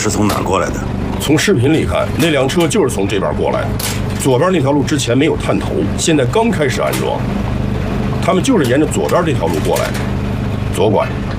是从哪儿过来的？ 从视频里看，那辆车就是从这边过来的。左边那条路之前没有探头，现在刚开始安装。他们就是沿着左边这条路过来的，左拐。